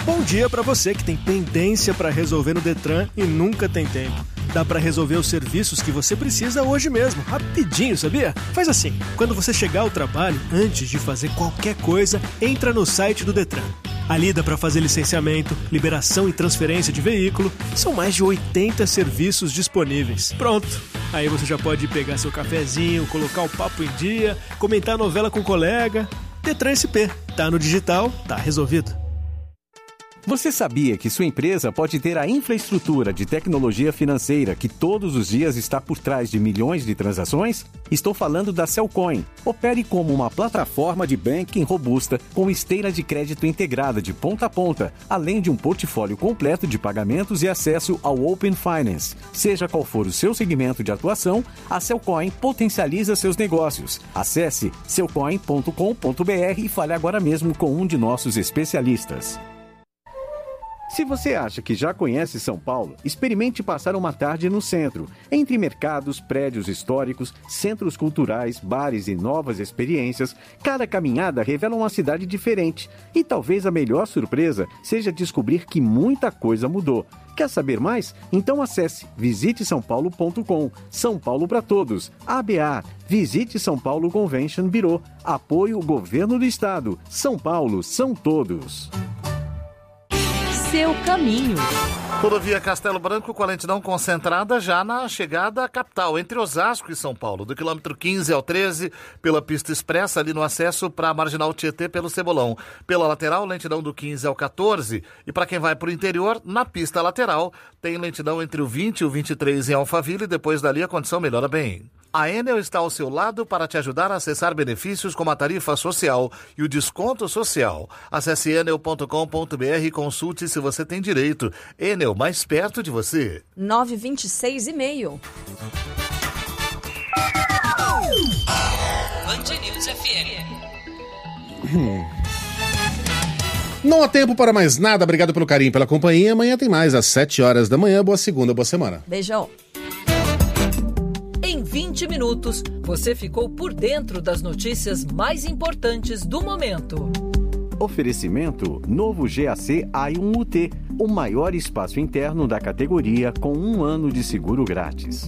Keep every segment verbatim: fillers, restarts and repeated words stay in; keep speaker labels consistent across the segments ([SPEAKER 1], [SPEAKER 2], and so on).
[SPEAKER 1] Bom dia para você que tem pendência para resolver no Detran e nunca tem tempo. Dá para resolver os serviços que você precisa hoje mesmo, rapidinho, sabia? Faz assim, quando você chegar ao trabalho, antes de fazer qualquer coisa, entra no site do Detran. Ali dá para fazer licenciamento, liberação e transferência de veículo. São mais de oitenta serviços disponíveis. Pronto! Aí você já pode pegar seu cafezinho, colocar o papo em dia, comentar a novela com o colega. Detran S P. Tá no digital, tá resolvido.
[SPEAKER 2] Você sabia que sua empresa pode ter a infraestrutura de tecnologia financeira que todos os dias está por trás de milhões de transações? Estou falando da Cellcoin. Opere como uma plataforma de banking robusta com esteira de crédito integrada de ponta a ponta, além de um portfólio completo de pagamentos e acesso ao Open Finance. Seja qual for o seu segmento de atuação, a Cellcoin potencializa seus negócios. Acesse cellcoin ponto com ponto b r e fale agora mesmo com um de nossos especialistas. Se você acha que já conhece São Paulo, experimente passar uma tarde no centro, entre mercados, prédios históricos, centros culturais, bares e novas experiências. Cada caminhada revela uma cidade diferente. E talvez a melhor surpresa seja descobrir que muita coisa mudou. Quer saber mais? Então acesse visite são paulo ponto com. São Paulo para todos. A B A. Visite São Paulo Convention Bureau. Apoio Governo do Estado. São Paulo são todos.
[SPEAKER 3] Seu caminho.
[SPEAKER 4] Rodovia Castelo Branco com a lentidão concentrada já na chegada à capital, entre Osasco e São Paulo, do quilômetro quinze ao treze, pela pista expressa ali no acesso para a Marginal Tietê pelo Cebolão. Pela lateral, lentidão do quinze ao quatorze. E para quem vai para o interior, na pista lateral, tem lentidão entre o vinte e o vinte e três em Alphaville e depois dali a condição melhora bem. A Enel está ao seu lado para te ajudar a acessar benefícios como a tarifa social e o desconto social. Acesse enel ponto com ponto b r e consulte se você tem direito. Enel, mais perto de você.
[SPEAKER 3] nove vinte e seis e meio.
[SPEAKER 5] Band News F M.
[SPEAKER 6] Hum. Não há tempo para mais nada. Obrigado pelo carinho e pela companhia. Amanhã tem mais às sete horas da manhã. Boa segunda, boa semana.
[SPEAKER 3] Beijão.
[SPEAKER 5] Em vinte minutos, você ficou por dentro das notícias mais importantes do momento.
[SPEAKER 2] Oferecimento novo G A C A I um U T, o maior espaço interno da categoria com um ano de seguro grátis.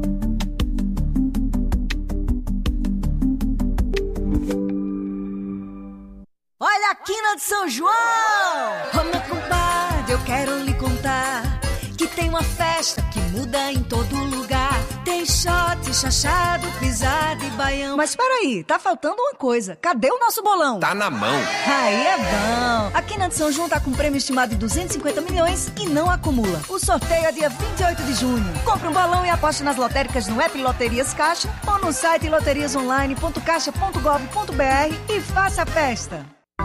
[SPEAKER 7] Olha a quina de São João! Ô meu compadre, eu quero lhe contar que tem uma festa que muda em todo lugar. Tem shot, chachado, pisada e baião. Mas peraí, tá faltando uma coisa. Cadê o nosso bolão?
[SPEAKER 8] Tá na mão.
[SPEAKER 7] Aí é bom. A Quina de São João tá com prêmio estimado de duzentos e cinquenta milhões e não acumula. O sorteio é dia vinte e oito de junho. Compre um balão e aposte nas lotéricas no app Loterias Caixa ou no site loterias online ponto caixa ponto gov ponto b r e faça a festa.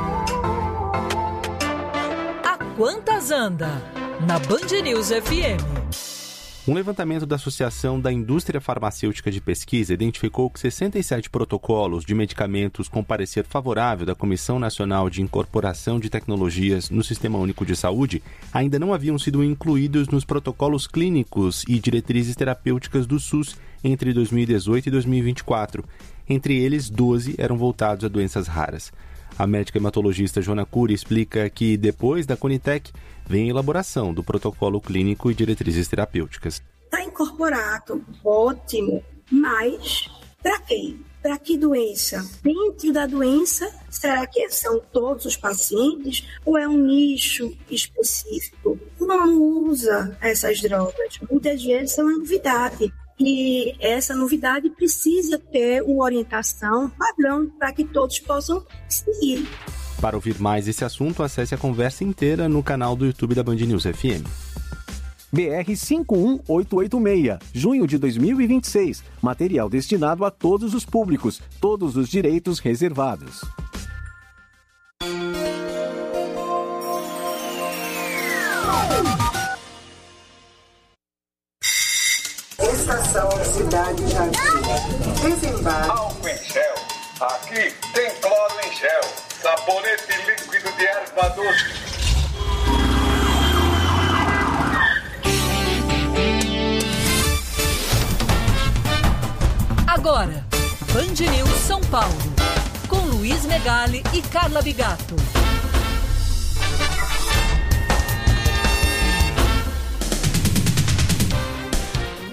[SPEAKER 5] A quantas anda? Na Band News F M.
[SPEAKER 9] Um levantamento da Associação da Indústria Farmacêutica de Pesquisa identificou que sessenta e sete protocolos de medicamentos com parecer favorável da Comissão Nacional de Incorporação de Tecnologias no Sistema Único de Saúde ainda não haviam sido incluídos nos protocolos clínicos e diretrizes terapêuticas do SUS entre dois mil e dezoito e dois mil e vinte e quatro. Entre eles, doze eram voltados a doenças raras. A médica hematologista Joana Cury explica que, depois da Conitec, vem a elaboração do protocolo clínico e diretrizes terapêuticas.
[SPEAKER 10] Está incorporado, ótimo, mas para quem? Para que doença? Dentro da doença, será que são todos os pacientes ou é um nicho específico? Não usa essas drogas. Muitas vezes é uma novidade. E essa novidade precisa ter uma orientação padrão para que todos possam seguir.
[SPEAKER 9] Para ouvir mais esse assunto, acesse a conversa inteira no canal do YouTube da Band News F M.
[SPEAKER 2] B R cinco um oito oito seis, junho de dois mil e vinte e seis. Material destinado a todos os públicos, todos os direitos reservados.
[SPEAKER 11] Estação Cidade Jardim. Desembarque.
[SPEAKER 12] Álcool em gel. Aqui tem cloro em gel. Sabonete líquido de erva doce.
[SPEAKER 5] Agora, Band News São Paulo, com Luiz Megali e Carla Bigato.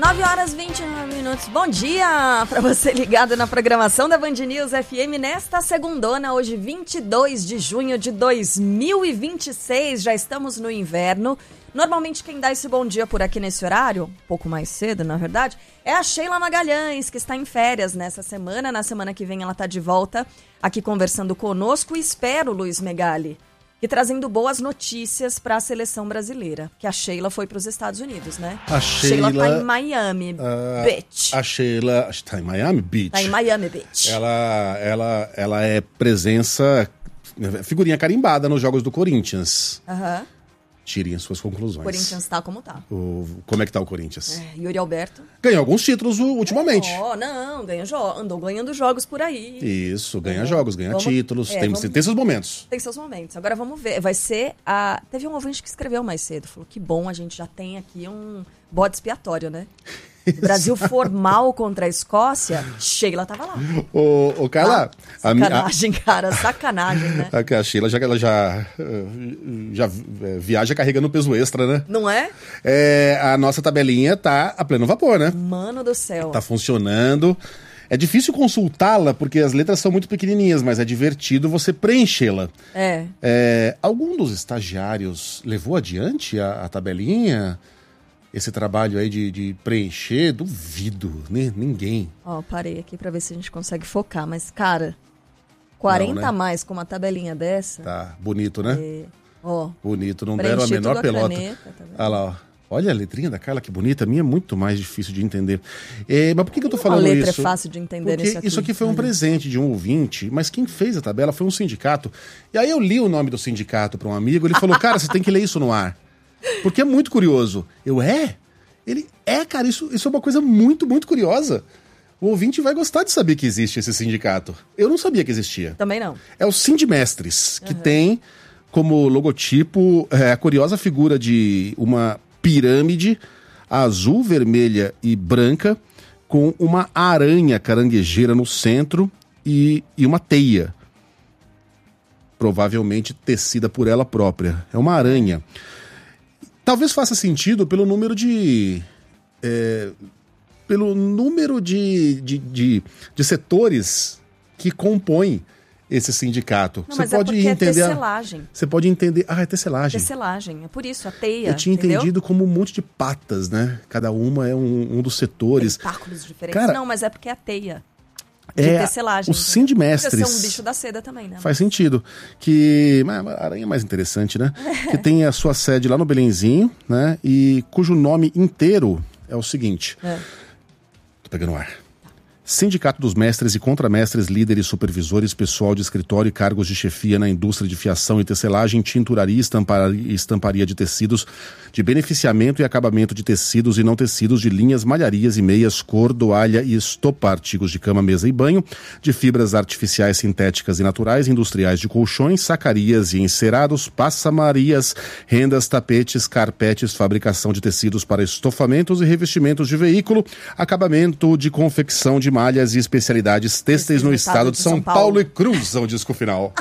[SPEAKER 3] nove horas e vinte e nove minutos. Bom dia para você ligado na programação da Band News F M nesta segundona, hoje vinte e dois de junho de dois mil e vinte e seis. Já estamos no inverno. Normalmente quem dá esse bom dia por aqui nesse horário, um pouco mais cedo na verdade, é a Sheila Magalhães, que está em férias nessa semana. Na semana que vem ela está de volta aqui conversando conosco. E espero, Luiz Megali, e trazendo boas notícias para a seleção brasileira. Que a Sheila foi para os Estados Unidos, né?
[SPEAKER 6] A Sheila,
[SPEAKER 3] Sheila tá em Miami
[SPEAKER 6] uh,
[SPEAKER 3] Beach.
[SPEAKER 6] A Sheila está em Miami Beach.
[SPEAKER 3] Tá em Miami Beach.
[SPEAKER 6] Ela, ela, ela é presença, figurinha carimbada nos jogos do Corinthians.
[SPEAKER 3] Aham. Uhum.
[SPEAKER 6] Tirem as suas conclusões.
[SPEAKER 3] O Corinthians tá como tá.
[SPEAKER 6] O, como é que tá o Corinthians?
[SPEAKER 3] É, Yuri Alberto.
[SPEAKER 6] Ganhou alguns títulos ultimamente.
[SPEAKER 3] Oh, não, ganha jo- andou ganhando jogos por aí.
[SPEAKER 6] Isso, ganha
[SPEAKER 3] é.
[SPEAKER 6] jogos, ganha
[SPEAKER 3] vamos,
[SPEAKER 6] títulos,
[SPEAKER 3] é,
[SPEAKER 6] tem,
[SPEAKER 3] vamos,
[SPEAKER 6] tem seus momentos.
[SPEAKER 3] Tem seus momentos. Agora vamos ver, vai ser a... Teve um ouvinte que escreveu mais cedo, falou que bom, a gente já tem aqui um bode expiatório, né? Brasil formal contra a Escócia, Sheila tava lá.
[SPEAKER 6] Ô, ô Carla...
[SPEAKER 3] Ah, sacanagem, a, cara, sacanagem, né?
[SPEAKER 6] A, a Sheila já, ela já, já viaja carregando peso extra, né?
[SPEAKER 3] Não é?
[SPEAKER 6] é? A nossa tabelinha tá a pleno vapor, né?
[SPEAKER 3] Mano do céu.
[SPEAKER 6] Tá funcionando. É difícil consultá-la porque as letras são muito pequenininhas, mas é divertido você preenchê-la.
[SPEAKER 3] É.
[SPEAKER 6] é algum dos estagiários levou adiante a, a tabelinha? Esse trabalho aí de, de preencher, duvido, né? Ninguém.
[SPEAKER 3] Ó, parei aqui pra ver se a gente consegue focar, mas, cara, quarenta
[SPEAKER 6] não, né?
[SPEAKER 3] a mais com uma tabelinha dessa.
[SPEAKER 6] Tá, bonito, né?
[SPEAKER 3] É, ó.
[SPEAKER 6] Bonito, não deram a menor pelota. Caneta, tá Olha lá, ó. Olha a letrinha da Carla, que bonita. A minha é muito mais difícil de entender. É, mas por que, que eu tô falando isso?
[SPEAKER 3] A letra isso? É fácil de entender.
[SPEAKER 6] Porque
[SPEAKER 3] isso aqui.
[SPEAKER 6] Isso aqui foi um presente de um ouvinte, mas quem fez a tabela foi um sindicato. E aí eu li o nome do sindicato para um amigo, ele falou, cara, você tem que ler isso no ar. Porque é muito curioso. Eu, é? Ele, é, cara, isso, isso é uma coisa muito, muito curiosa. O ouvinte vai gostar de saber que existe esse sindicato. Eu não sabia que existia.
[SPEAKER 3] Também não.
[SPEAKER 6] É o Sindimestres, que uhum. tem como logotipo é, a curiosa figura de uma pirâmide azul, vermelha e branca com uma aranha caranguejeira no centro e, e uma teia. Provavelmente tecida por ela própria. É uma aranha. Talvez faça sentido pelo número de... É, pelo número de, de, de, de setores que compõem esse sindicato.
[SPEAKER 3] Não,
[SPEAKER 6] você
[SPEAKER 3] mas
[SPEAKER 6] pode
[SPEAKER 3] é porque
[SPEAKER 6] entender
[SPEAKER 3] é tecelagem.
[SPEAKER 6] Você pode entender... Ah, é tecelagem.
[SPEAKER 3] Tecelagem, é por isso, a teia.
[SPEAKER 6] Eu tinha
[SPEAKER 3] entendeu?
[SPEAKER 6] entendido como um monte de patas, né? Cada uma é um, um dos setores.
[SPEAKER 3] Tentáculos diferentes.
[SPEAKER 6] Cara,
[SPEAKER 3] não, mas é porque é a teia. De
[SPEAKER 6] é
[SPEAKER 3] tecelagem.
[SPEAKER 6] O Sindimestres.
[SPEAKER 3] Podia ser um bicho da seda também, né?
[SPEAKER 6] Faz sentido. Que a aranha é mais interessante, né? É. Que tem a sua sede lá no Belenzinho, né? E cujo nome inteiro é o seguinte. É. Tô pegando o ar. Sindicato dos Mestres e Contramestres, Líderes, Supervisores, Pessoal de Escritório e Cargos de Chefia na Indústria de Fiação e Tecelagem, Tinturaria e Estamparia, estamparia de Tecidos, de Beneficiamento e Acabamento de Tecidos e Não Tecidos, de Linhas, Malharias e Meias, Cordoalha e Estopa, artigos de cama, mesa e banho, de fibras artificiais, sintéticas e naturais, industriais de colchões, sacarias e encerados, passamarias, rendas, tapetes, carpetes, fabricação de tecidos para estofamentos e revestimentos de veículo, acabamento de confecção de malhas e especialidades têxteis no estado de São, São Paulo. Paulo e cruzam o disco final.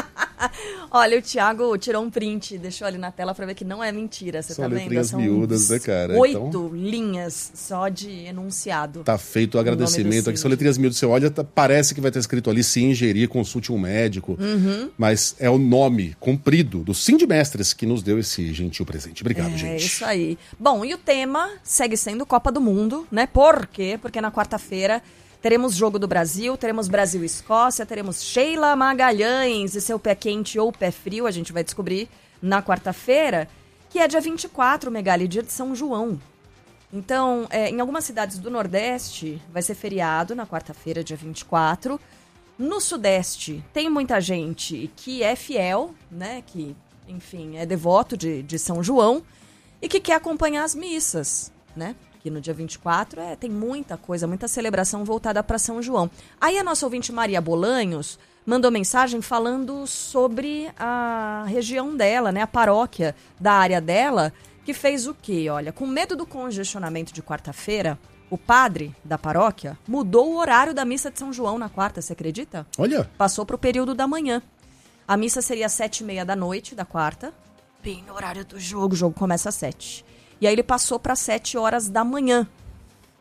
[SPEAKER 3] Olha, o Thiago tirou um print, deixou ali na tela pra ver que não é mentira, você
[SPEAKER 6] São
[SPEAKER 3] tá vendo?
[SPEAKER 6] letrinhas
[SPEAKER 3] São
[SPEAKER 6] miúdas, né, cara?
[SPEAKER 3] Oito
[SPEAKER 6] então,
[SPEAKER 3] linhas só de enunciado.
[SPEAKER 6] Tá feito o agradecimento. Aqui são letrinhas miúdas, você olha, tá, parece que vai estar escrito ali, se ingerir, consulte um médico.
[SPEAKER 3] Uhum.
[SPEAKER 6] Mas é o nome comprido do Sindimestres que nos deu esse gentil presente. Obrigado,
[SPEAKER 3] é,
[SPEAKER 6] gente.
[SPEAKER 3] É isso aí. Bom, e o tema segue sendo Copa do Mundo, né? Por quê? Porque na quarta-feira teremos Jogo do Brasil, teremos Brasil e Escócia, teremos Sheila Magalhães e seu pé quente ou pé frio, a gente vai descobrir na quarta-feira, que é dia vinte e quatro, Megali, dia de São João. Então, é, em algumas cidades do Nordeste vai ser feriado na quarta-feira, dia vinte e quatro. No Sudeste tem muita gente que é fiel, né, que, enfim, é devoto de, de São João e que quer acompanhar as missas, né? Que no dia vinte e quatro é, tem muita coisa, muita celebração voltada para São João. Aí a nossa ouvinte Maria Bolanhos mandou mensagem falando sobre a região dela, né, a paróquia da área dela, que fez o quê? Olha, com medo do congestionamento de quarta-feira, o padre da paróquia mudou o horário da missa de São João na quarta, você acredita?
[SPEAKER 6] Olha!
[SPEAKER 3] Passou para o período da manhã. A missa seria às sete e meia da noite da quarta, bem no horário do jogo, o jogo começa às sete. E aí ele passou para sete horas da manhã.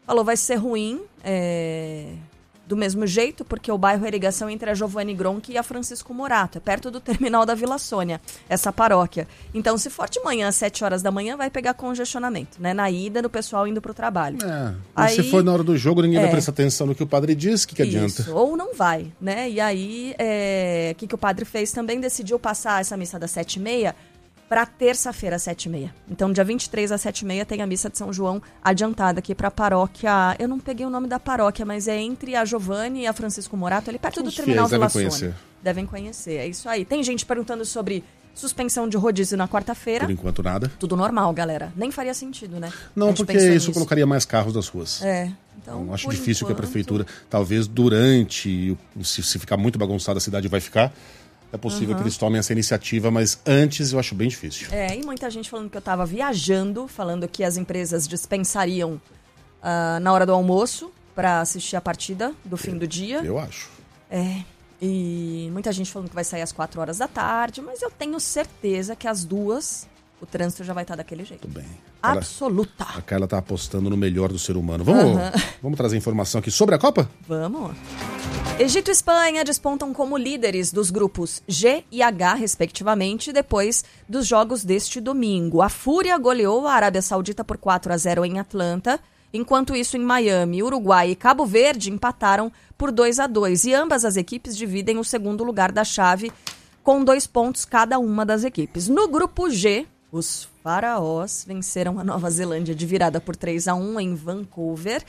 [SPEAKER 3] falou vai ser ruim, é, do mesmo jeito, porque o bairro é a ligação entre a Giovanni Gronchi e a Francisco Morato. É perto do terminal da Vila Sônia, essa paróquia. Então, se for de manhã, às sete horas da manhã, vai pegar congestionamento, né? Na ida, do pessoal indo pro trabalho.
[SPEAKER 6] É,
[SPEAKER 3] aí,
[SPEAKER 6] se for na hora do jogo, ninguém
[SPEAKER 3] é,
[SPEAKER 6] vai prestar atenção no que o padre diz, o que, que adianta?
[SPEAKER 3] Isso, ou não vai, né? E aí, é, o que, que o padre fez também? Decidiu passar essa missa das sete e meia para terça-feira, às sete e meia. Então, dia vinte e três, às sete e meia, tem a missa de São João adiantada aqui para a paróquia. Eu não peguei o nome da paróquia, mas é entre a Giovanni e a Francisco Morato, ali perto do terminal da Vila Sônia. Devem conhecer, é isso aí. Tem gente perguntando sobre suspensão de rodízio na quarta-feira.
[SPEAKER 6] Por enquanto, nada.
[SPEAKER 3] Tudo normal, galera. Nem faria sentido, né?
[SPEAKER 6] Não, porque isso nisso. colocaria mais carros das ruas.
[SPEAKER 3] É. Então,
[SPEAKER 6] então acho difícil enquanto... que a prefeitura, talvez durante, se, se ficar muito bagunçada a cidade vai ficar, é possível uhum. que eles tomem essa iniciativa, mas antes eu acho bem difícil. É,
[SPEAKER 3] e muita gente falando que eu estava viajando, falando que as empresas dispensariam uh, na hora do almoço para assistir a partida do fim do dia.
[SPEAKER 6] Eu acho.
[SPEAKER 3] É, e muita gente falando que vai sair às quatro horas da tarde, mas eu tenho certeza que às duas o trânsito já vai estar daquele jeito.
[SPEAKER 6] Tudo bem.
[SPEAKER 3] Absoluta.
[SPEAKER 6] A Carla tá apostando no melhor do ser humano. Vamos, uhum. vamos trazer informação aqui sobre a Copa?
[SPEAKER 3] Vamos. Egito e Espanha despontam como líderes dos grupos G e H, respectivamente, depois dos jogos deste domingo. A Fúria goleou a Arábia Saudita por quatro a zero em Atlanta, enquanto isso em Miami, Uruguai e Cabo Verde empataram por dois a dois. E ambas as equipes dividem o segundo lugar da chave com dois pontos cada uma das equipes. No grupo G, os Faraós venceram a Nova Zelândia de virada por três a um em Vancouver.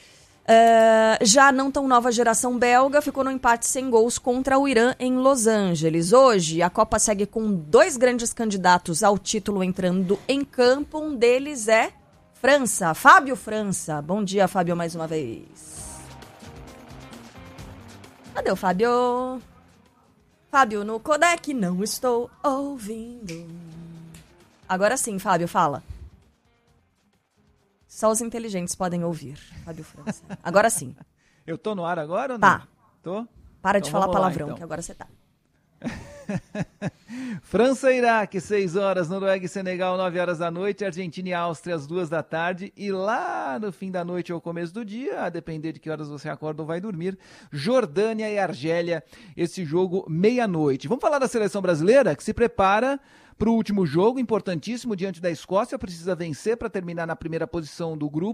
[SPEAKER 3] Uh, já não tão nova geração belga ficou no empate sem gols contra o Irã em Los Angeles. Hoje, a Copa segue com dois grandes candidatos ao título entrando em campo. Um deles é França, Fábio França. Bom dia, Fábio, mais uma vez. Cadê o Fábio? Fábio, no codec não estou ouvindo. Agora sim, Fábio, fala. Só os inteligentes podem ouvir, Fábio França. Agora sim.
[SPEAKER 8] Eu tô no ar agora ou não?
[SPEAKER 3] Tá.
[SPEAKER 8] Tô?
[SPEAKER 3] Para
[SPEAKER 8] então
[SPEAKER 3] de falar palavrão,
[SPEAKER 8] lá, então.
[SPEAKER 3] que agora você tá.
[SPEAKER 8] França e Iraque, seis horas, Noruega e Senegal, nove horas da noite, Argentina e Áustria, às duas da tarde, e lá no fim da noite ou começo do dia, a depender de que horas você acorda ou vai dormir, Jordânia e Argélia, esse jogo meia-noite. Vamos falar da seleção brasileira, que se prepara para o último jogo, importantíssimo, diante da Escócia, precisa vencer para terminar na primeira posição do grupo.